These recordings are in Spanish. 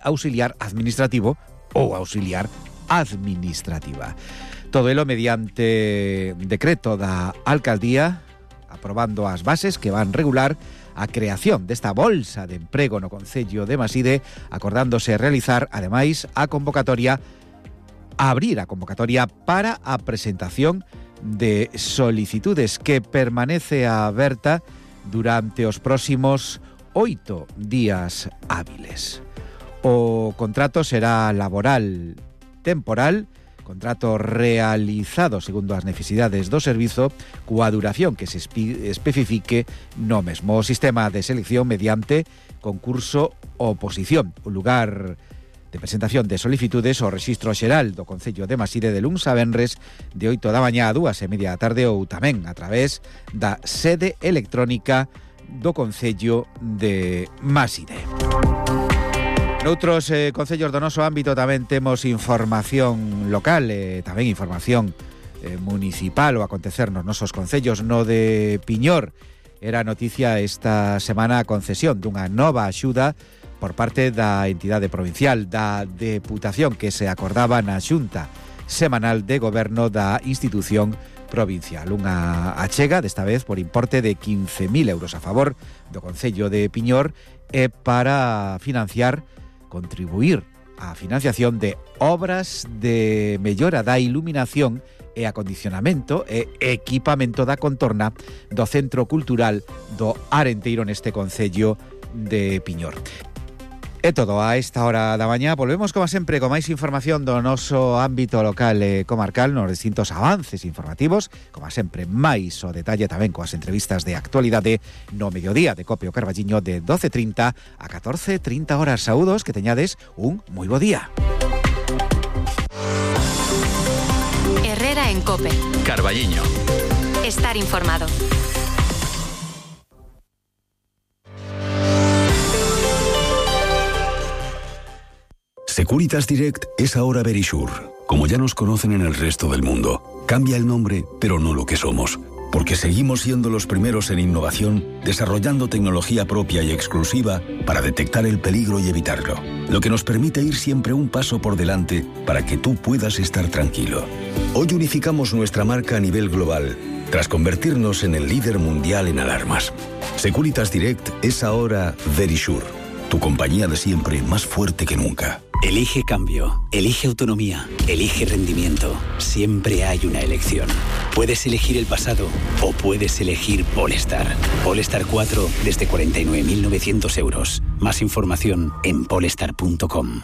auxiliar administrativo ou auxiliar administrativa. Todo ello mediante decreto da alcaldía, aprobando as bases que van regular a creación desta bolsa de emprego no concello de Maside, acordándose realizar, ademais, abrir a convocatoria para a presentación de solicitudes que permanece aberta durante os próximos 8 días hábiles. O contrato será laboral temporal, contrato realizado segundo as necesidades do servizo, coa duración que se especifique no mesmo sistema de selección mediante concurso oposición. O lugar de presentación de solicitudes o rexistro xeral do Concello de Maside de luns a venres de 8 da mañá a 2:30 da tarde ou tamén a través da sede electrónica do Concello de Maside. Noutros concellos do noso ámbito tamén temos información local, tamén información municipal o acontecer nos nosos concellos. No de Piñor era noticia esta semana a concesión dunha nova axuda por parte da entidade provincial, da Deputación, que se acordaba na Xunta Semanal de Goberno da institución provincial. Unha achega, desta vez por importe de 15.000 euros a favor do Concello de Piñor e para contribuir á financiación de obras de mellora da iluminación e acondicionamento e equipamento da contorna do Centro Cultural do Arenteiro neste Concello de Piñor. É todo a esta hora da mañá. Volvemos, como sempre, con máis información do noso ámbito local e comarcal nos distintos avances informativos. Como sempre, máis o detalle tamén coas entrevistas de actualidade no mediodía de Cope o Carballiño de 12:30 a 14:30 horas. Saúdos, que teñades un moi bo día. Herrera en Cope. Carballiño. Estar informado. Securitas Direct es ahora Verisure, como ya nos conocen en el resto del mundo. Cambia el nombre, pero no lo que somos, porque seguimos siendo los primeros en innovación, desarrollando tecnología propia y exclusiva para detectar el peligro y evitarlo, lo que nos permite ir siempre un paso por delante para que tú puedas estar tranquilo. Hoy unificamos nuestra marca a nivel global, tras convertirnos en el líder mundial en alarmas. Securitas Direct es ahora Verisure, tu compañía de siempre más fuerte que nunca. Elige cambio, elige autonomía, elige rendimiento. Siempre hay una elección. Puedes elegir el pasado o puedes elegir Polestar. Polestar 4 desde 49.900 euros. Más información en polestar.com.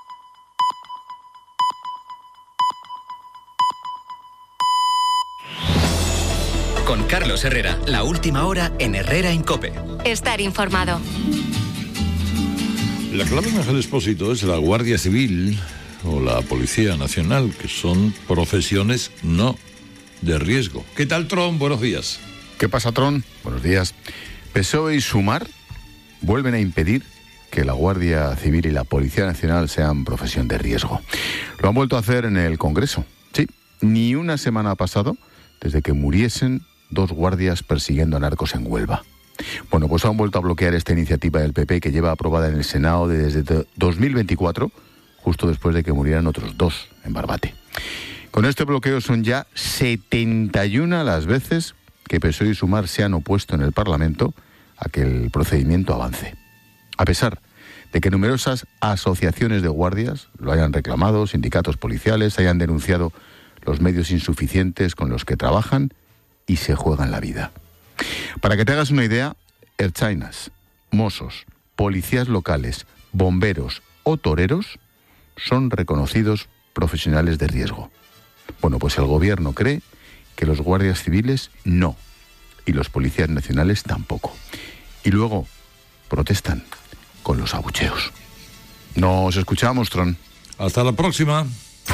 Con Carlos Herrera, la última hora en Herrera en Cope. Estar informado. La clave, Ángel Expósito, es la Guardia Civil o la Policía Nacional, que son profesiones no de riesgo. ¿Qué tal, Tron? Buenos días. ¿Qué pasa, Tron? Buenos días. PSOE y Sumar vuelven a impedir que la Guardia Civil y la Policía Nacional sean profesión de riesgo. Lo han vuelto a hacer en el Congreso. Sí, ni una semana ha pasado desde que muriesen 2 guardias persiguiendo a narcos en Huelva. Bueno, pues han vuelto a bloquear esta iniciativa del PP que lleva aprobada en el Senado desde 2024, justo después de que murieran otros 2 en Barbate. Con este bloqueo son ya 71 las veces que PSOE y Sumar se han opuesto en el Parlamento a que el procedimiento avance. A pesar de que numerosas asociaciones de guardias lo hayan reclamado, sindicatos policiales hayan denunciado los medios insuficientes con los que trabajan y se juegan la vida. Para que te hagas una idea, ertzainas, mossos, policías locales, bomberos o toreros son reconocidos profesionales de riesgo. Bueno, pues el gobierno cree que los guardias civiles no, y los policías nacionales tampoco. Y luego protestan con los abucheos. Nos escuchamos, Tron. Hasta la próxima.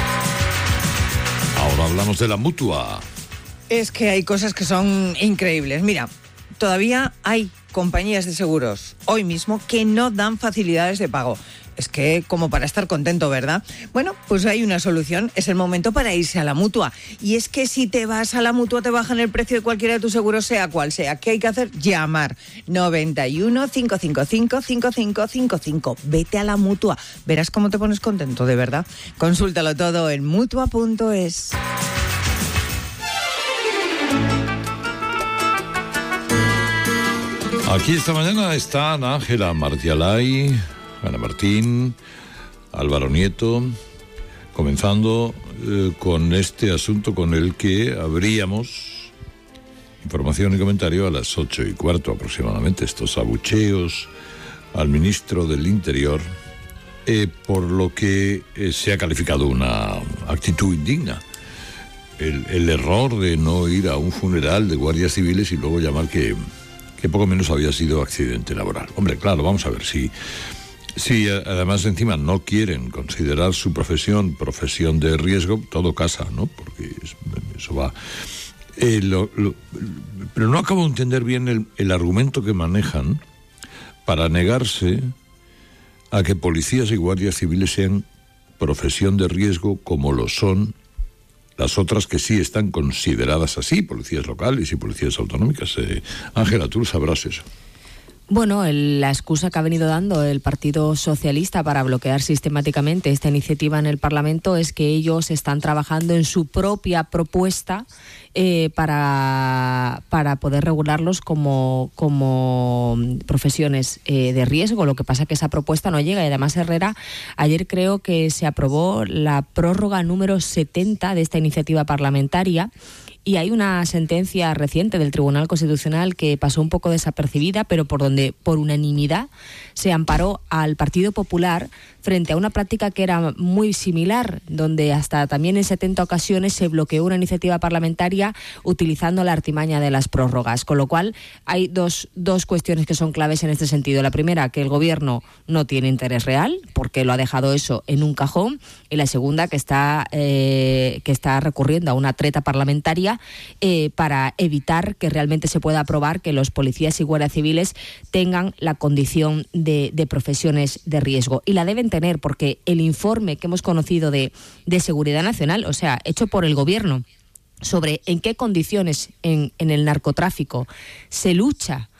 Ahora hablamos de la Mutua. Es que hay cosas que son increíbles. Mira, todavía hay compañías de seguros hoy mismo que no dan facilidades de pago. es que como para estar contento, ¿verdad? Bueno, pues hay una solución, es el momento para irse a la Mutua. Y es que si te vas a la Mutua te bajan el precio de cualquiera de tus seguros, sea cual sea. ¿Qué hay que hacer? Llamar 91 555 5555. Vete a la Mutua, verás cómo te pones contento, de verdad. Consúltalo todo en mutua.es. Aquí esta mañana están Ángela Martialay, Ana Martín, Álvaro Nieto, comenzando con este asunto con el que abríamos información y comentario a las 8:15 aproximadamente, estos abucheos al ministro del Interior, por lo que se ha calificado una actitud indigna. El error de no ir a un funeral de guardias civiles y luego llamar que poco menos había sido accidente laboral. Hombre, claro, vamos a ver, si además encima no quieren considerar su profesión de riesgo, todo casa, ¿no? Porque eso va... pero no acabo de entender bien el argumento que manejan para negarse a que policías y guardias civiles sean profesión de riesgo como lo son las otras que sí están consideradas así, policías locales y policías autonómicas. Ángela, tú sabrás eso. Bueno, la excusa que ha venido dando el Partido Socialista para bloquear sistemáticamente esta iniciativa en el Parlamento es que ellos están trabajando en su propia propuesta para poder regularlos como profesiones de riesgo. Lo que pasa es que esa propuesta no llega y además, Herrera, ayer creo que se aprobó la prórroga número 70 de esta iniciativa parlamentaria. Y hay una sentencia reciente del Tribunal Constitucional que pasó un poco desapercibida, pero por donde por unanimidad se amparó al Partido Popular frente a una práctica que era muy similar, donde hasta también en 70 ocasiones se bloqueó una iniciativa parlamentaria utilizando la artimaña de las prórrogas. Con lo cual hay dos cuestiones que son claves en este sentido. La primera, que el Gobierno no tiene interés real, porque lo ha dejado eso en un cajón. Y la segunda, que está recurriendo a una treta parlamentaria para evitar que realmente se pueda aprobar que los policías y guardias civiles tengan la condición de profesiones de riesgo. Y la deben tener porque el informe que hemos conocido de Seguridad Nacional, o sea, hecho por el Gobierno, sobre en qué condiciones en el narcotráfico se lucha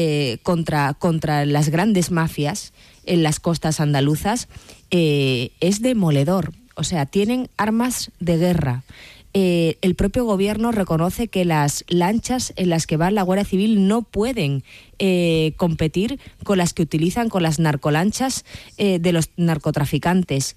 contra las grandes mafias en las costas andaluzas, es demoledor. O sea, tienen armas de guerra. El propio Gobierno reconoce que las lanchas en las que va la Guardia Civil no pueden competir con las que utilizan, con las narcolanchas de los narcotraficantes,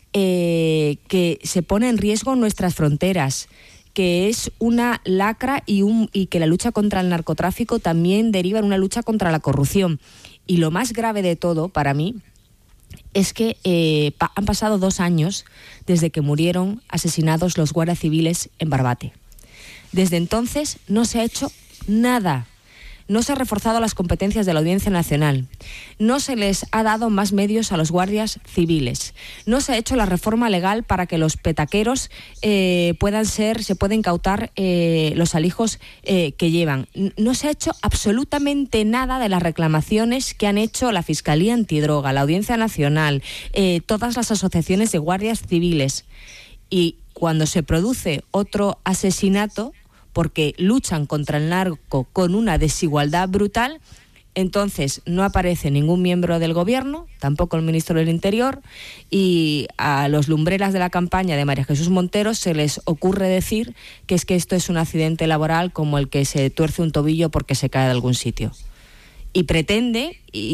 que se pone en riesgo nuestras fronteras, que es una lacra y que la lucha contra el narcotráfico también deriva en una lucha contra la corrupción. Y lo más grave de todo, para mí, es que han pasado 2 años desde que murieron asesinados los guardias civiles en Barbate. Desde entonces no se ha hecho nada. No se han reforzado las competencias de la Audiencia Nacional. No se les ha dado más medios a los guardias civiles. No se ha hecho la reforma legal para que los petaqueros se pueden incautar los alijos que llevan. No se ha hecho absolutamente nada de las reclamaciones que han hecho la Fiscalía Antidroga, la Audiencia Nacional, todas las asociaciones de guardias civiles. Y cuando se produce otro asesinato, porque luchan contra el narco con una desigualdad brutal, entonces no aparece ningún miembro del Gobierno, tampoco el ministro del Interior, y a los lumbreras de la campaña de María Jesús Montero se les ocurre decir que esto es un accidente laboral como el que se tuerce un tobillo porque se cae de algún sitio. Y pretenden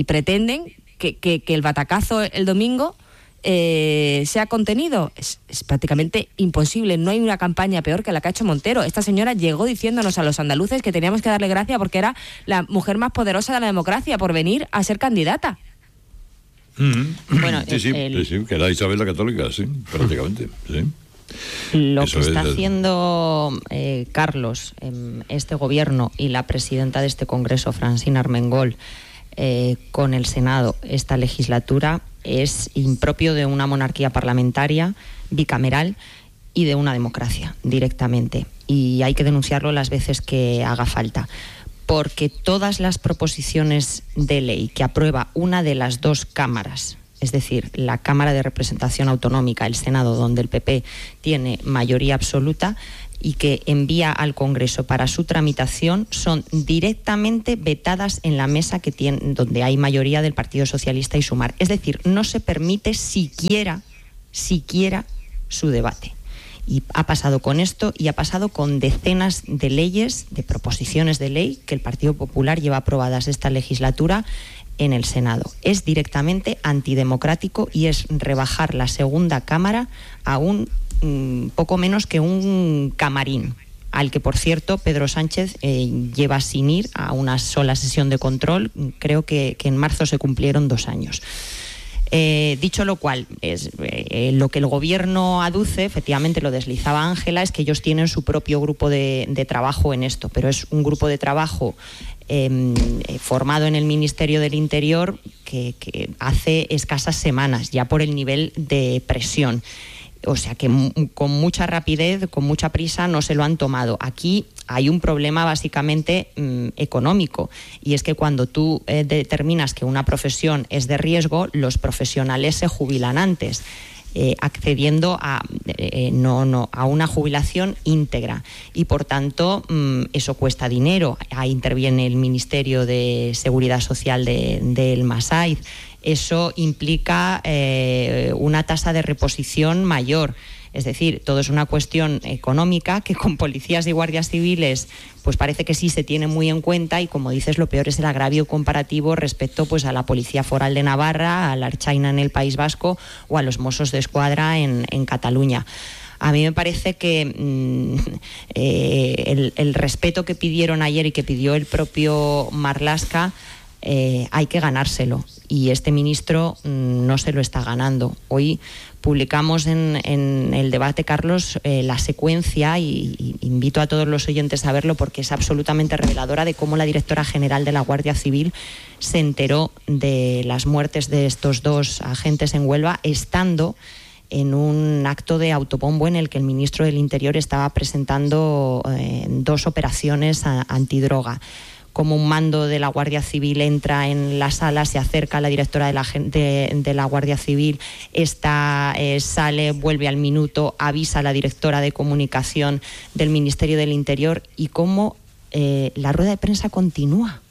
que el batacazo el domingo sea contenido. Es prácticamente imposible. No hay una campaña peor que la que ha hecho Montero. Esta señora llegó diciéndonos a los andaluces que teníamos que darle gracias porque era la mujer más poderosa de la democracia por venir a ser candidata. Bueno, sí, que era Isabel la Católica, sí, prácticamente, sí. Lo que está haciendo Carlos, este gobierno y la presidenta de este Congreso, Francina Armengol, con el Senado esta legislatura, es impropio de una monarquía parlamentaria bicameral y de una democracia directamente. Y hay que denunciarlo las veces que haga falta, porque todas las proposiciones de ley que aprueba una de las dos cámaras es decir, la Cámara de Representación Autonómica, el Senado, donde el PP tiene mayoría absoluta, y que envía al Congreso para su tramitación, son directamente vetadas en la mesa donde hay mayoría del Partido Socialista y Sumar. Es decir, no se permite siquiera su debate. Y ha pasado con esto y ha pasado con decenas de leyes, de proposiciones de ley que el Partido Popular lleva aprobadas esta legislatura en el Senado. Es directamente antidemocrático y es rebajar la segunda Cámara a un poco menos que un camarín, al que, por cierto, Pedro Sánchez lleva sin ir a una sola sesión de control. Creo que en marzo se cumplieron 2 años. Dicho lo cual, lo que el Gobierno aduce, efectivamente lo deslizaba Ángela, es que ellos tienen su propio grupo de trabajo en esto, pero es un grupo de trabajo formado en el Ministerio del Interior que hace escasas semanas, ya por el nivel de presión. O sea que con mucha rapidez, con mucha prisa no se lo han tomado. Aquí hay un problema básicamente económico, y es que cuando tú determinas que una profesión es de riesgo, los profesionales se jubilan antes, accediendo a una jubilación íntegra, y por tanto eso cuesta dinero. Ahí interviene el Ministerio de Seguridad Social del Masaiz. Eso implica una tasa de reposición mayor. Es decir, todo es una cuestión económica que con policías y guardias civiles pues parece que sí se tiene muy en cuenta, y como dices, lo peor es el agravio comparativo respecto pues a la Policía Foral de Navarra, a la Ertzaintza en el País Vasco o a los Mossos de Escuadra en Cataluña. A mí me parece que el respeto que pidieron ayer y que pidió el propio Marlaska hay que ganárselo, y este ministro no se lo está ganando. Hoy publicamos en el debate, Carlos, la secuencia, y invito a todos los oyentes a verlo porque es absolutamente reveladora de cómo la directora general de la Guardia Civil se enteró de las muertes de estos 2 agentes en Huelva estando en un acto de autobombo en el que el ministro del Interior estaba presentando 2 operaciones antidroga. Como un mando de la Guardia Civil entra en la sala, se acerca a la directora de la Guardia Civil, esta sale, vuelve al minuto, avisa a la directora de comunicación del Ministerio del Interior, y cómo la rueda de prensa continúa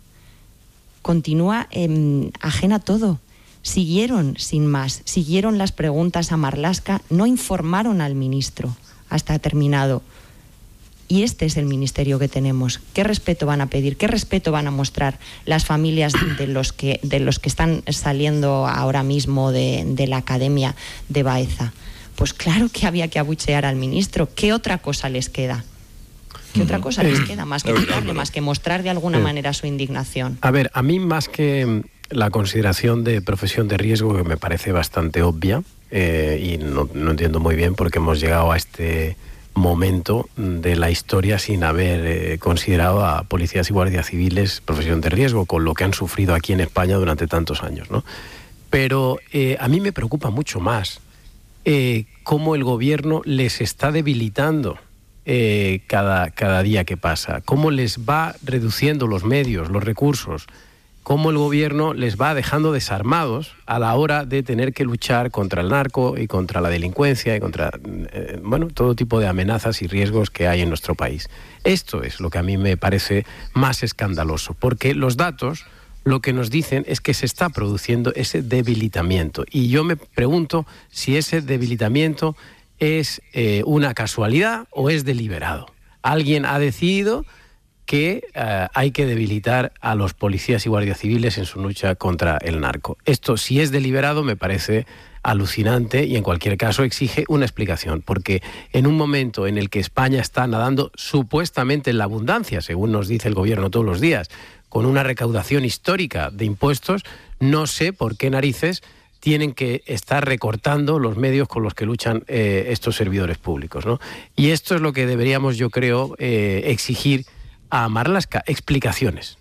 ajena a todo. Siguieron sin más, siguieron las preguntas a Marlaska, no informaron al ministro hasta terminado. Y este es el ministerio que tenemos. ¿Qué respeto van a pedir? ¿Qué respeto van a mostrar las familias de los que están saliendo ahora mismo de la Academia de Baeza? Pues claro que había que abuchear al ministro. ¿Qué otra cosa les queda? ¿Qué otra cosa les queda? Más que quitarle, más que mostrar de alguna manera su indignación. A ver, a mí, más que la consideración de profesión de riesgo, que me parece bastante obvia, y no entiendo muy bien por qué hemos llegado a este momento de la historia sin haber considerado a policías y guardias civiles profesión de riesgo, con lo que han sufrido aquí en España durante tantos años, ¿no? Pero a mí me preocupa mucho más cómo el gobierno les está debilitando cada día que pasa, cómo les va reduciendo los medios, los recursos, cómo el gobierno les va dejando desarmados a la hora de tener que luchar contra el narco y contra la delincuencia y contra todo tipo de amenazas y riesgos que hay en nuestro país. Esto es lo que a mí me parece más escandaloso, porque los datos lo que nos dicen es que se está produciendo ese debilitamiento, y yo me pregunto si ese debilitamiento es una casualidad o es deliberado. Alguien ha decidido que hay que debilitar a los policías y guardias civiles en su lucha contra el narco. Esto, si es deliberado, me parece alucinante, y en cualquier caso exige una explicación, porque en un momento en el que España está nadando supuestamente en la abundancia, según nos dice el gobierno todos los días, con una recaudación histórica de impuestos, no sé por qué narices tienen que estar recortando los medios con los que luchan estos servidores públicos, ¿no? Y esto es lo que deberíamos, yo creo, exigir a Marlaska: explicaciones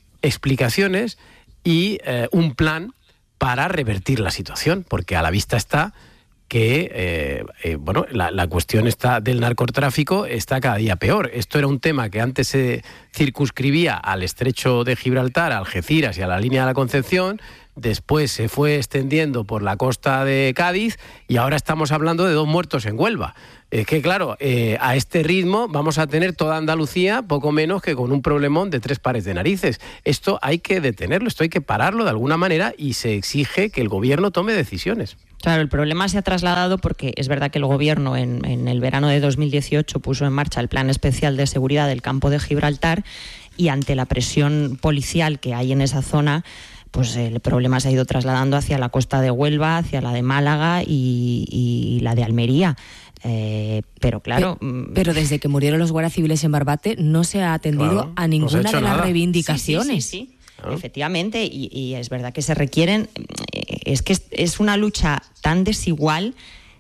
y un plan para revertir la situación, porque a la vista está que la cuestión del narcotráfico está cada día peor. Esto era un tema que antes se circunscribía al estrecho de Gibraltar, a Algeciras y a la línea de la Concepción, después se fue extendiendo por la costa de Cádiz y ahora estamos hablando de 2 muertos en Huelva. Es que, claro, a este ritmo vamos a tener toda Andalucía poco menos que con un problemón de 3 pares de narices. Esto hay que detenerlo, esto hay que pararlo de alguna manera y se exige que el gobierno tome decisiones. Claro, el problema se ha trasladado porque es verdad que el gobierno en el verano de 2018 puso en marcha el Plan Especial de Seguridad del Campo de Gibraltar y ante la presión policial que hay en esa zona, pues el problema se ha ido trasladando hacia la costa de Huelva, hacia la de Málaga y la de Almería. Pero claro... Pero desde que murieron los guardias civiles en Barbate no se ha atendido a ninguna de las reivindicaciones. Sí. Efectivamente, y es verdad que se requieren... Es que es una lucha tan desigual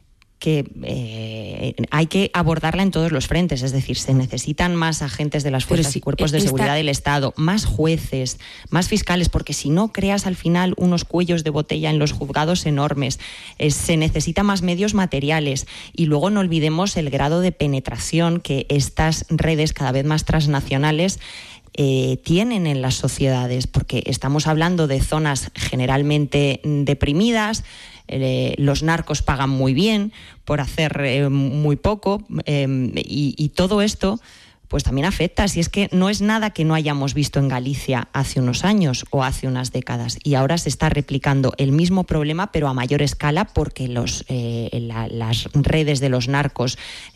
que hay que abordarla en todos los frentes, es decir, se necesitan más agentes de las fuerzas y cuerpos de seguridad del Estado, más jueces, más fiscales, porque si no creas al final unos cuellos de botella en los juzgados enormes, se necesita más medios materiales y luego no olvidemos el grado de penetración que estas redes cada vez más transnacionales tienen en las sociedades, porque estamos hablando de zonas generalmente deprimidas. Los narcos pagan muy bien por hacer muy poco y todo esto pues también afecta. Si es que no es nada que no hayamos visto en Galicia hace unos años o hace unas décadas y ahora se está replicando el mismo problema pero a mayor escala porque las redes de los narcos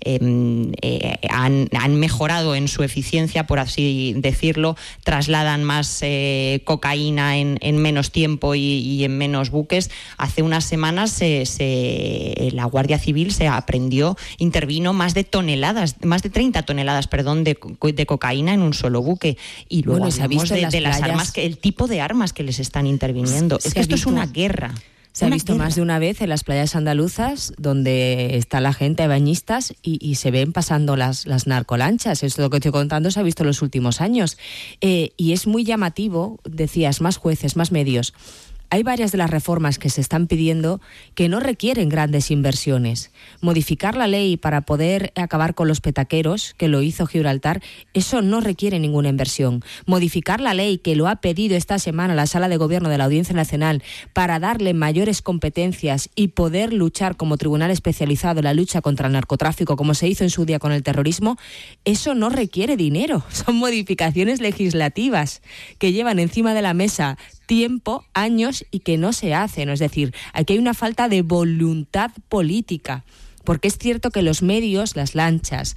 han mejorado en su eficiencia, por así decirlo, trasladan más cocaína en menos tiempo y en menos buques. Hace unas semanas la Guardia Civil intervino más de 30 toneladas, de cocaína en un solo buque y luego hablamos de las armas, el tipo de armas que les están interviniendo. Es que esto es una guerra. Se ha visto más de una vez en las playas andaluzas donde está la gente, bañistas, y se ven pasando las narcolanchas. Esto lo que estoy contando se ha visto en los últimos años. Y es muy llamativo, decías, más jueces, más medios. Hay varias de las reformas que se están pidiendo que no requieren grandes inversiones. Modificar la ley para poder acabar con los petaqueros, que lo hizo Gibraltar, eso no requiere ninguna inversión. Modificar la ley, que lo ha pedido esta semana la Sala de Gobierno de la Audiencia Nacional, para darle mayores competencias y poder luchar como tribunal especializado en la lucha contra el narcotráfico, como se hizo en su día con el terrorismo, eso no requiere dinero. Son modificaciones legislativas que llevan encima de la mesa tiempo, años y que no se hacen. Es decir, aquí hay una falta de voluntad política, porque es cierto que los medios, las lanchas,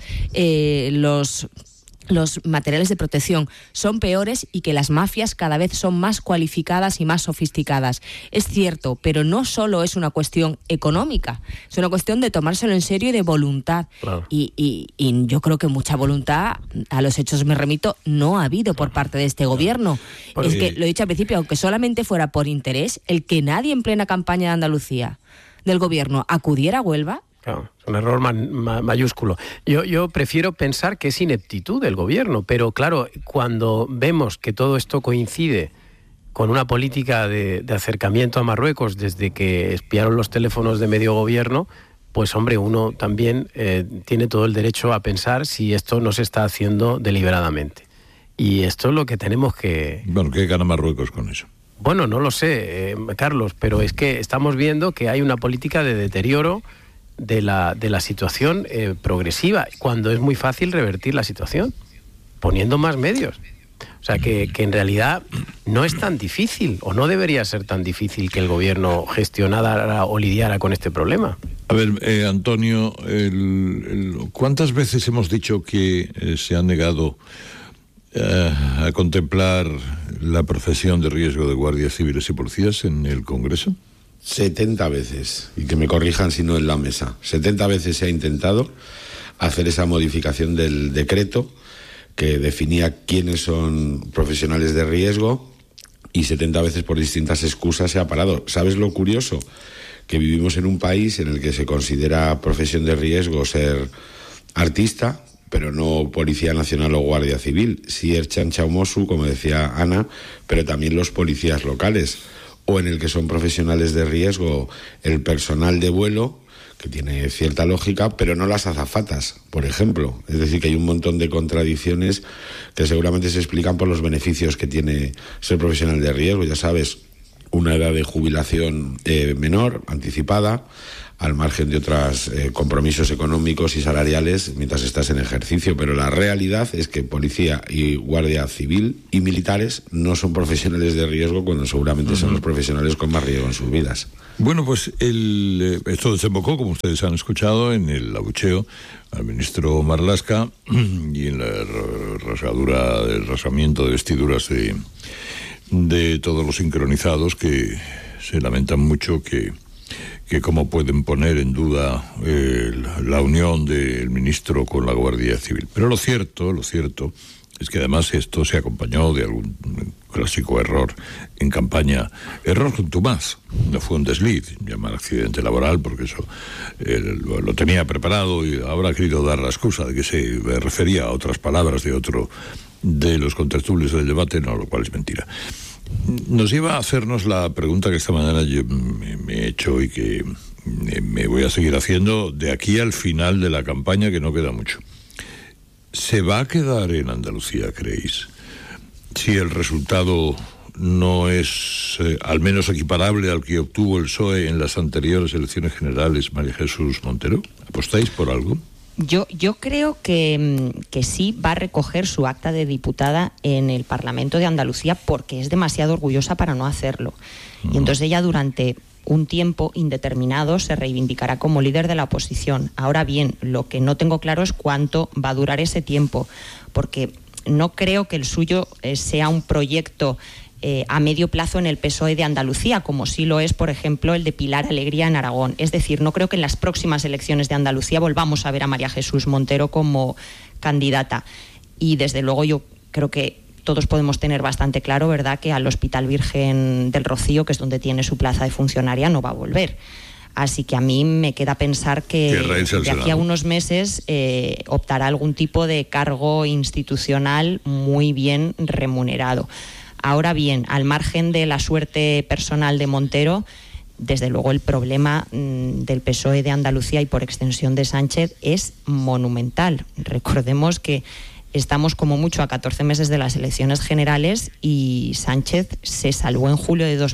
los materiales de protección son peores y que las mafias cada vez son más cualificadas y más sofisticadas. Es cierto, pero no solo es una cuestión económica, es una cuestión de tomárselo en serio y de voluntad. Claro. Y yo creo que mucha voluntad, a los hechos me remito, no ha habido por parte de este gobierno. Es que, lo he dicho al principio, aunque solamente fuera por interés, el que nadie en plena campaña de Andalucía del gobierno acudiera a Huelva. Claro, es un error mayúsculo. Yo prefiero pensar que es ineptitud del gobierno, pero claro, cuando vemos que todo esto coincide con una política de acercamiento a Marruecos desde que espiaron los teléfonos de medio gobierno, pues hombre, uno también tiene todo el derecho a pensar si esto no se está haciendo deliberadamente. Y esto es lo que tenemos que... Bueno, ¿qué gana Marruecos con eso? Bueno, no lo sé, Carlos, pero es que estamos viendo que hay una política de deterioro de la situación progresiva, cuando es muy fácil revertir la situación, poniendo más medios. O sea, que en realidad no es tan difícil, o no debería ser tan difícil que el gobierno gestionara o lidiara con este problema. A ver, Antonio, ¿cuántas veces hemos dicho que se ha negado a contemplar la profesión de riesgo de guardias civiles y policías en el Congreso? 70 veces, y que me corrijan si no en la mesa. 70 veces se ha intentado hacer esa modificación del decreto que definía quiénes son profesionales de riesgo y 70 veces por distintas excusas se ha parado. ¿Sabes lo curioso? Que vivimos en un país en el que se considera profesión de riesgo ser artista, pero no Policía Nacional o Guardia Civil. Sí Ertzaintza o Mossu, como decía Ana, pero también los policías locales, o en el que son profesionales de riesgo el personal de vuelo, que tiene cierta lógica, pero no las azafatas, por ejemplo. Es decir, que hay un montón de contradicciones que seguramente se explican por los beneficios que tiene ser profesional de riesgo. Ya sabes, una edad de jubilación menor, anticipada, al margen de otros compromisos económicos y salariales mientras estás en ejercicio, pero la realidad es que policía y guardia civil y militares no son profesionales de riesgo cuando seguramente son los profesionales con más riesgo en sus vidas. Bueno, pues esto desembocó, como ustedes han escuchado, en el abucheo al ministro Marlaska y en la el rasgamiento de vestiduras de todos los sincronizados, que se lamentan mucho que cómo pueden poner en duda la unión del ministro con la Guardia Civil. Pero lo cierto es que además esto se acompañó de algún clásico error en campaña, error contumaz, no fue un desliz, llamar accidente laboral, porque eso lo tenía preparado y habrá querido dar la excusa de que se refería a otras palabras de otro de los contertulios del debate, no, lo cual es mentira. Nos lleva a hacernos la pregunta que esta mañana yo me he hecho y que me voy a seguir haciendo de aquí al final de la campaña, que no queda mucho. ¿Se va a quedar en Andalucía, creéis? Si el resultado no es al menos equiparable al que obtuvo el PSOE en las anteriores elecciones generales, María Jesús Montero, ¿apostáis por algo? Yo creo que sí va a recoger su acta de diputada en el Parlamento de Andalucía, porque es demasiado orgullosa para no hacerlo. Y entonces ella durante un tiempo indeterminado se reivindicará como líder de la oposición. Ahora bien, lo que no tengo claro es cuánto va a durar ese tiempo, porque no creo que el suyo sea un proyecto a medio plazo en el PSOE de Andalucía, como sí lo es, por ejemplo, el de Pilar Alegría en Aragón. Es decir, no creo que en las próximas elecciones de Andalucía volvamos a ver a María Jesús Montero como candidata. Y desde luego yo creo que todos podemos tener bastante claro, ¿verdad?, que al Hospital Virgen del Rocío, que es donde tiene su plaza de funcionaria, no va a volver. Así que a mí me queda pensar que de aquí a unos meses optará algún tipo de cargo institucional muy bien remunerado. Ahora bien, al margen de la suerte personal de Montero, desde luego el problema del PSOE de Andalucía y por extensión de Sánchez es monumental. Recordemos que estamos como mucho a 14 meses de las elecciones generales y Sánchez se salvó en julio de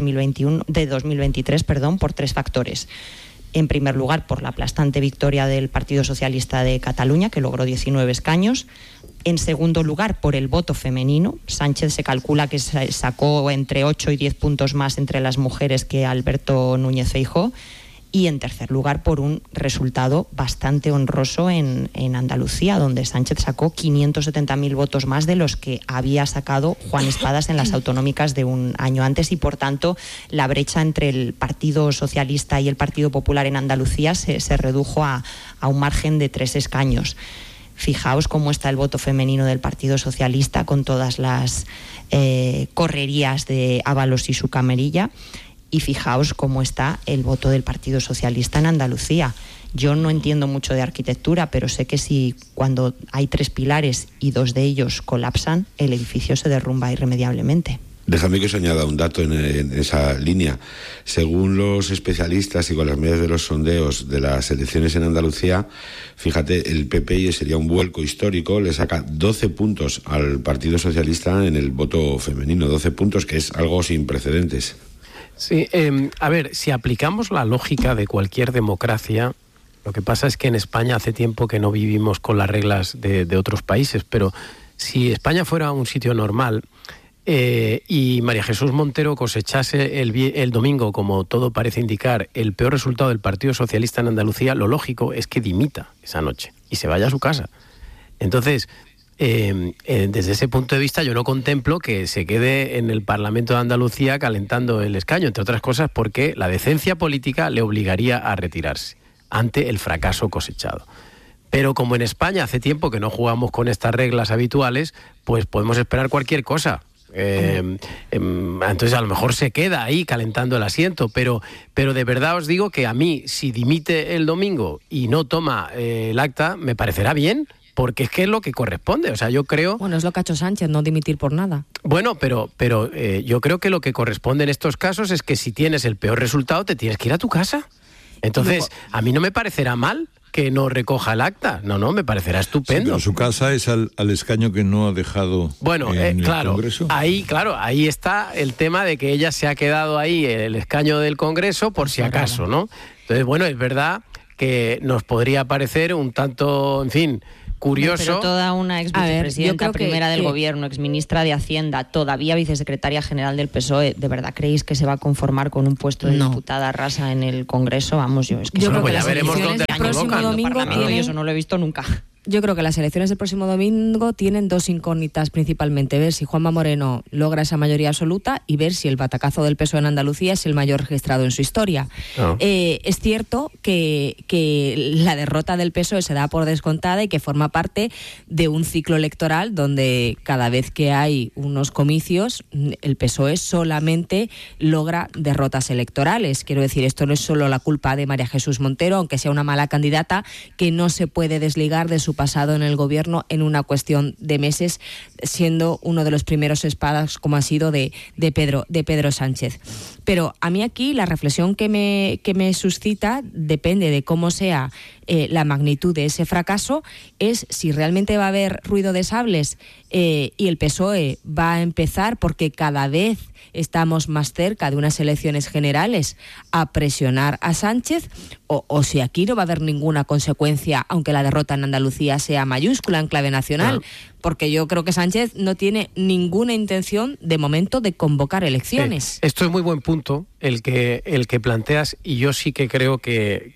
2023 por 3 factores. En primer lugar, por la aplastante victoria del Partido Socialista de Cataluña, que logró 19 escaños. En segundo lugar, por el voto femenino. Sánchez se calcula que sacó entre 8 y 10 puntos más entre las mujeres que Alberto Núñez Feijóo. Y en tercer lugar, por un resultado bastante honroso en Andalucía, donde Sánchez sacó 570.000 votos más de los que había sacado Juan Espadas en las autonómicas de un año antes, y por tanto la brecha entre el Partido Socialista y el Partido Popular en Andalucía se redujo a un margen de 3 escaños. Fijaos cómo está el voto femenino del Partido Socialista, con todas las correrías de Ábalos y su camerilla. Y fijaos cómo está el voto del Partido Socialista en Andalucía. Yo no entiendo mucho de arquitectura, pero sé que si cuando hay 3 pilares y 2 de ellos colapsan, el edificio se derrumba irremediablemente. Déjame que os añada un dato en esa línea. Según los especialistas y con las medidas de los sondeos de las elecciones en Andalucía, fíjate, el PP sería un vuelco histórico, le saca 12 puntos al Partido Socialista en el voto femenino, 12 puntos, que es algo sin precedentes. Sí, a ver, si aplicamos la lógica de cualquier democracia, lo que pasa es que en España hace tiempo que no vivimos con las reglas de otros países, pero si España fuera un sitio normal y María Jesús Montero cosechase el domingo, como todo parece indicar, el peor resultado del Partido Socialista en Andalucía, lo lógico es que dimita esa noche y se vaya a su casa. Entonces, desde ese punto de vista yo no contemplo que se quede en el Parlamento de Andalucía calentando el escaño, entre otras cosas porque la decencia política le obligaría a retirarse ante el fracaso cosechado. Pero como en España hace tiempo que no jugamos con estas reglas habituales, pues podemos esperar cualquier cosa. Entonces a lo mejor se queda ahí calentando el asiento, pero de verdad os digo que a mí, si dimite el domingo y no toma el acta, me parecerá bien, porque es que es lo que corresponde. O sea, yo creo... Bueno, es lo que ha hecho Sánchez, no dimitir por nada. Bueno, pero yo creo que lo que corresponde en estos casos es que si tienes el peor resultado te tienes que ir a tu casa. Entonces, a mí no me parecerá mal que no recoja el acta. No, me parecerá estupendo. Sí, pero su casa es al escaño que no ha dejado en el Congreso. Ahí está el tema de que ella se ha quedado ahí en el escaño del Congreso por si acaso, ¿no? Entonces, bueno, es verdad que nos podría parecer un tanto, en fin, curioso. Pero toda una ex vicepresidenta primera del gobierno, ex ministra de Hacienda, todavía vicesecretaria general del PSOE, ¿de verdad creéis que se va a conformar con un puesto de diputada rasa en el Congreso? Vamos, yo creo que ya veremos dónde el próximo domingo y eso no lo he visto nunca. Yo creo que las elecciones del próximo domingo tienen dos incógnitas principalmente: ver si Juanma Moreno logra esa mayoría absoluta y ver si el batacazo del PSOE en Andalucía es el mayor registrado en su historia. Es cierto que la derrota del PSOE se da por descontada y que forma parte de un ciclo electoral donde cada vez que hay unos comicios el PSOE solamente logra derrotas electorales. Quiero decir, esto no es solo la culpa de María Jesús Montero, aunque sea una mala candidata, que no se puede desligar de su pasado en el gobierno en una cuestión de meses, siendo uno de los primeros espadas como ha sido de Pedro Sánchez. Pero a mí aquí la reflexión que me suscita depende de cómo sea la magnitud de ese fracaso, es si realmente va a haber ruido de sables y el PSOE va a empezar, porque cada vez estamos más cerca de unas elecciones generales, a presionar a Sánchez, o si aquí no va a haber ninguna consecuencia, aunque la derrota en Andalucía sea mayúscula en clave nacional, porque yo creo que Sánchez no tiene ninguna intención de momento de convocar elecciones. Esto es muy buen punto el que planteas, y yo sí que creo que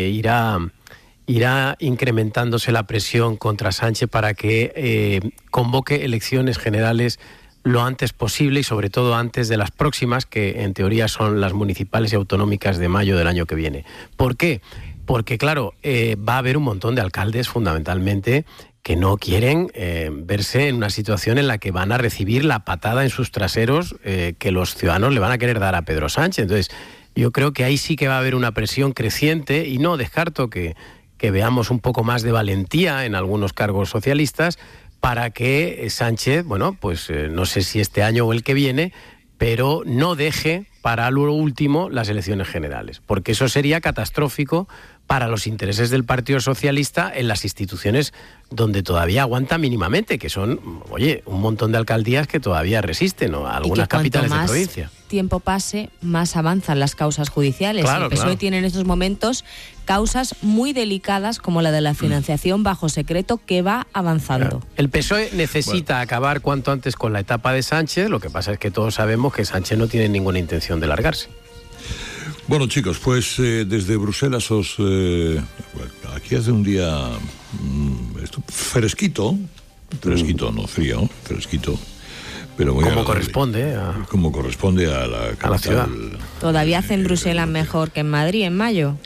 irá incrementándose la presión contra Sánchez para que convoque elecciones generales lo antes posible, y sobre todo antes de las próximas, que en teoría son las municipales y autonómicas de mayo del año que viene. ¿Por qué? Porque, claro, va a haber un montón de alcaldes, fundamentalmente, que no quieren verse en una situación en la que van a recibir la patada en sus traseros que los ciudadanos le van a querer dar a Pedro Sánchez. Entonces, yo creo que ahí sí que va a haber una presión creciente, y no descarto que veamos un poco más de valentía en algunos cargos socialistas para que Sánchez, bueno, pues no sé si este año o el que viene, pero no deje para lo último las elecciones generales, porque eso sería catastrófico para los intereses del Partido Socialista en las instituciones donde todavía aguanta mínimamente, que son, oye, un montón de alcaldías que todavía resisten, ¿no? Algunas capitales de provincia. Tiempo pase, más avanzan las causas judiciales. Claro, el PSOE tiene en estos momentos causas muy delicadas, como la de la financiación bajo secreto, que va avanzando. El PSOE necesita acabar cuanto antes con la etapa de Sánchez. Lo que pasa es que todos sabemos que Sánchez no tiene ninguna intención de largarse. Bueno, chicos, pues desde Bruselas aquí hace un día fresquito, no frío, fresquito, pero muy como agradable. Como corresponde a la ciudad. ¿Todavía hace en Bruselas mejor que en Madrid en mayo?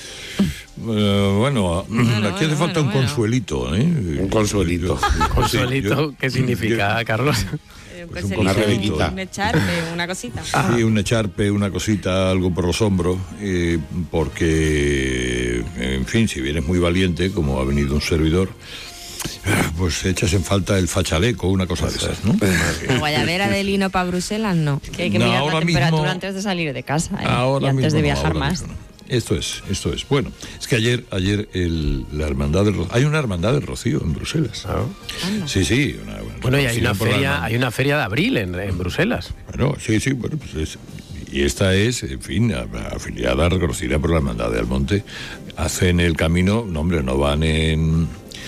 Aquí hace falta un consuelito, ¿eh? Un consuelito. ¿Consuelito? ¿Qué significa, Carlos? Pues una un echarpe, una cosita. Sí, un echarpe, una cosita, algo por los hombros, porque, en fin, si vienes muy valiente, como ha venido un servidor, pues echas en falta el fachaleco, una cosa de esas, ¿no? La guayabera de lino para Bruselas, no. Que hay que mirar la temperatura antes de salir de casa, y antes de viajar más. Esto es. Bueno, es que ayer la hermandad del Rocío, hay una hermandad del Rocío en Bruselas. Sí. Bueno, y hay una feria de abril en Bruselas. Bueno, sí, bueno, pues y esta es, en fin, afiliada, reconocida por la hermandad de Almonte. Hacen el camino, no van en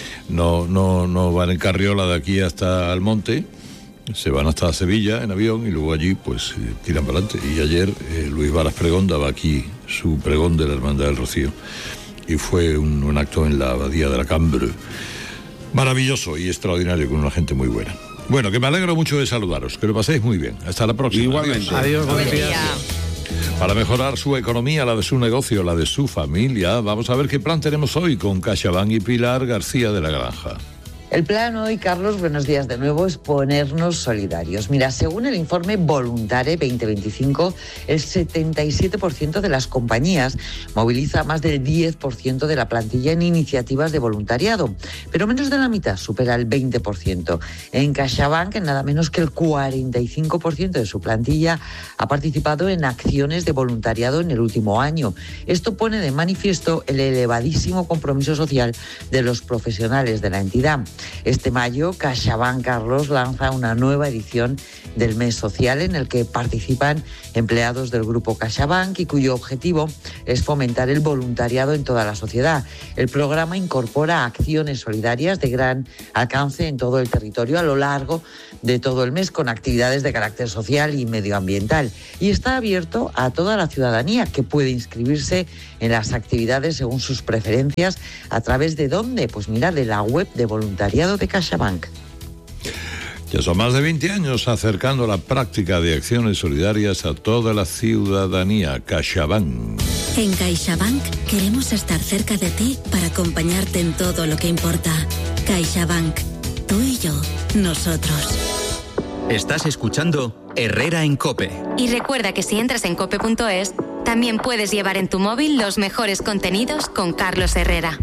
carriola de aquí hasta Almonte. Se van hasta Sevilla en avión y luego allí pues tiran para adelante. Y ayer Luis Varas Pregón daba aquí su pregón de la Hermandad del Rocío, y fue un acto en la abadía de la Cambre maravilloso y extraordinario, con una gente muy buena. Bueno, que me alegro mucho de saludaros, que lo paséis muy bien. Hasta la próxima. Igualmente. Adiós, buenos días. Para mejorar su economía, la de su negocio, la de su familia, vamos a ver qué plan tenemos hoy con CaixaBank y Pilar García de la Granja. El plan hoy, Carlos, buenos días de nuevo, es ponernos solidarios. Mira, según el informe Voluntare 2025, el 77% de las compañías moviliza más del 10% de la plantilla en iniciativas de voluntariado, pero menos de la mitad, supera el 20%. En CaixaBank, nada menos que el 45% de su plantilla ha participado en acciones de voluntariado en el último año. Esto pone de manifiesto el elevadísimo compromiso social de los profesionales de la entidad. Este mayo, CaixaBank, Carlos, lanza una nueva edición del Mes Social en el que participan empleados del grupo CaixaBank y cuyo objetivo es fomentar el voluntariado en toda la sociedad. El programa incorpora acciones solidarias de gran alcance en todo el territorio a lo largo de todo el mes con actividades de carácter social y medioambiental y está abierto a toda la ciudadanía que puede inscribirse en las actividades según sus preferencias. ¿A través de dónde? Pues mira, de la web de voluntariado de CaixaBank. Ya son más de 20 años acercando la práctica de acciones solidarias a toda la ciudadanía. CaixaBank. En CaixaBank queremos estar cerca de ti para acompañarte en todo lo que importa. CaixaBank. Tú y yo. Nosotros. Estás escuchando Herrera en COPE. Y recuerda que si entras en cope.es, también puedes llevar en tu móvil los mejores contenidos con Carlos Herrera.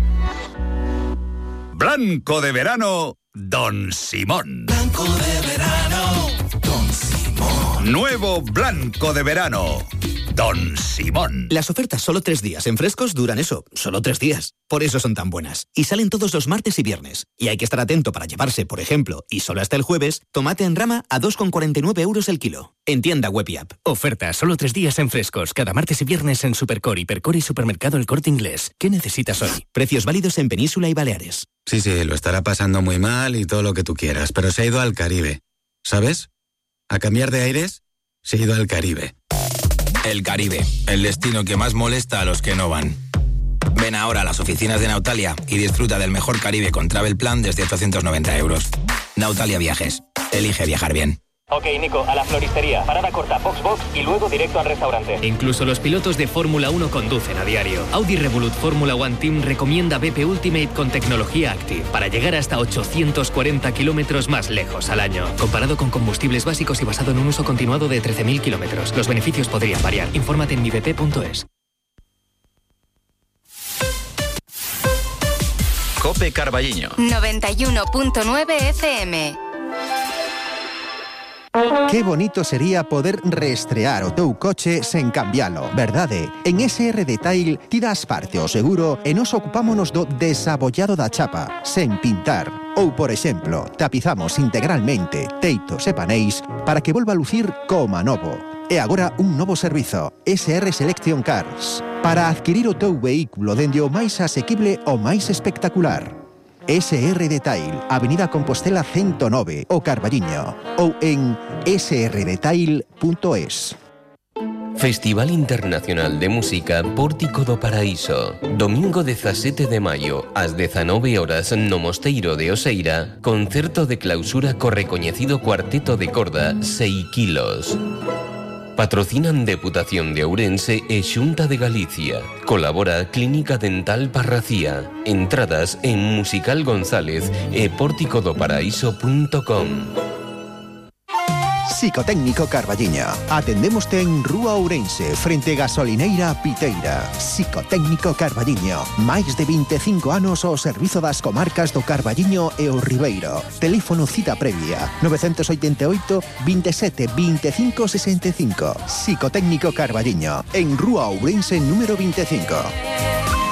Blanco de verano, Don Simón. Blanco de verano, Don Simón. Nuevo blanco de verano, Don Simón. Las ofertas solo 3 días en frescos duran eso, solo 3 días. Por eso son tan buenas. Y salen todos los martes y viernes. Y hay que estar atento para llevarse, por ejemplo, y solo hasta el jueves, tomate en rama a 2,49 euros el kilo. En tienda web y app. Ofertas solo 3 días en frescos, cada martes y viernes en Supercore, Hipercore y Supermercado El Corte Inglés. ¿Qué necesitas hoy? Precios válidos en Península y Baleares. Sí, lo estará pasando muy mal y todo lo que tú quieras, pero se ha ido al Caribe. ¿Sabes? A cambiar de aires, se ha ido al Caribe. El Caribe, el destino que más molesta a los que no van. Ven ahora a las oficinas de Nautalia y disfruta del mejor Caribe con Travel Plan desde 890 euros. Nautalia Viajes. Elige viajar bien. Ok, Nico, a la floristería. Parada corta, Foxbox y luego directo al restaurante. Incluso los pilotos de Fórmula 1 conducen a diario. Audi Revolut Fórmula One Team recomienda BP Ultimate con tecnología Active para llegar hasta 840 kilómetros más lejos al año. Comparado con combustibles básicos y basado en un uso continuado de 13.000 kilómetros. Los beneficios podrían variar. Infórmate en mibp.es. COPE Carballiño 91.9 FM. Qué bonito sería poder reestrear o teu coche sen cambialo, verdade? En SR Detail ti das parte ao seguro e nos ocupámonos do desabollado da chapa, sen pintar. Ou, por exemplo, tapizamos integralmente teitos e paneis para que volva a lucir coma novo. E agora un novo servizo, SR Selection Cars, para adquirir o teu vehículo dende o máis asequible ao máis espectacular. SR Detail, Avenida Compostela 109, o Carballiño, ou en srdetail.es. Festival Internacional de Música Pórtico do Paraíso. Domingo 17 de maio, ás 19 horas no Mosteiro de Oseira, concerto de clausura co recoñecido cuarteto de corda 6 kilos. Patrocinan Deputación de Ourense e Xunta de Galicia. Colabora Clínica Dental Parracía. Entradas en Musical González e porticodoparaíso.com. Psicotécnico Carballiño. Atendémoste en Rúa Ourense, frente Gasolineira Piteira. Psicotécnico Carballiño. Máis de 25 anos ao servizo das comarcas do Carballiño e o Ribeiro. Teléfono cita previa 988 27 25 65. Psicotécnico Carballiño. En Rúa Ourense número 25.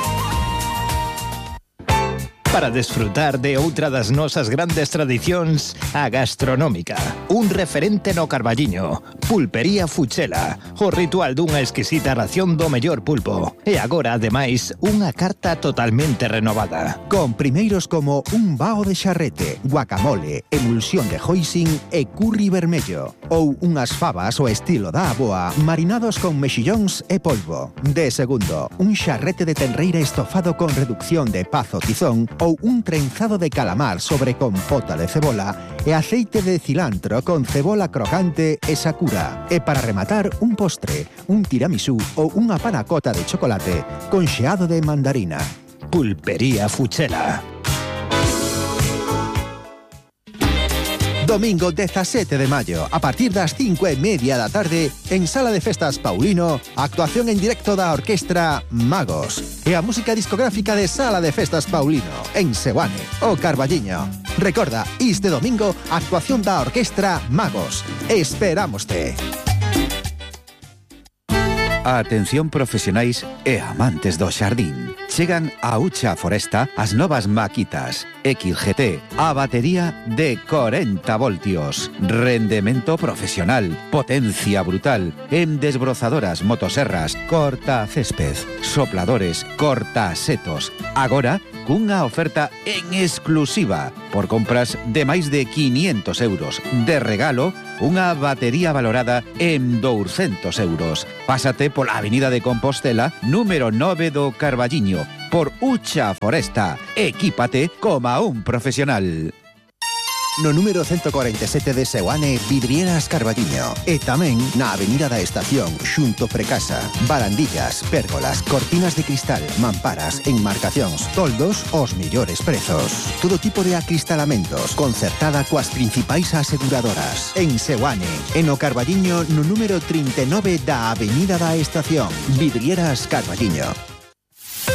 Para desfrutar de outra das nosas grandes tradicións, a gastronómica. Un referente no Carballiño. Pulpería Fuchela. O ritual dunha exquisita ración do mellor pulpo. E agora, ademais, unha carta totalmente renovada. Con primeiros como un bao de xarrete, guacamole, emulsión de hoisin e curry vermello. Ou unhas fabas ao estilo da aboa, marinados con mexillóns e polvo. De segundo, un xarrete de tenreira estofado con reducción de pazo tizón ou un trenzado de calamar sobre compota de cebola e aceite de cilantro con cebola crocante e sakura. E para rematar, un postre, un tiramisú ou unha panacota de chocolate con xeado de mandarina. Pulpería Fuchela. Domingo 17 de maio, a partir das 5:30 da tarde, en Sala de Festas Paulino, actuación en directo da Orquestra Magos e a música discográfica de Sala de Festas Paulino, en Seoane, o Carballiño. Recorda, este domingo, actuación da Orquestra Magos. Esperámoste. Atención profesionais e amantes do xardín. Chegan a Ucha Foresta as novas maquitas XGT, a batería de 40 voltios, rendemento profesional, potencia brutal, en desbrozadoras, motoserras, corta césped, sopladores, corta setos. Agora, cunha oferta en exclusiva por compras de máis de 500 euros. De regalo, unha batería valorada en 200 euros. Pásate pola Avenida de Compostela, número 9 do Carballiño, por Ucha Foresta. Equípate como un profesional. No número 147 de Seoane, Vidrieras Carballiño. E tamén na Avenida da Estación, xunto Precasa. Barandillas, pérgolas, cortinas de cristal, mamparas, enmarcacións, toldos, os millores prezos. Todo tipo de acristalamentos, concertada coas principais aseguradoras. En Seoane, e no Carballiño, no número 39 da Avenida da Estación. Vidrieras Carballiño.